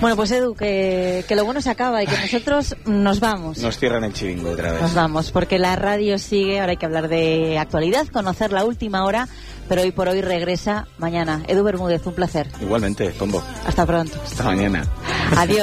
Bueno, pues Edu, que lo bueno se acaba y que nosotros nos vamos. Nos cierran el chiringo otra vez. Nos vamos, porque la radio sigue, ahora hay que hablar de actualidad, conocer la última hora, pero hoy por hoy regresa mañana. Edu Bermúdez, un placer. Igualmente, Pombo. Hasta pronto. Hasta mañana. Adiós.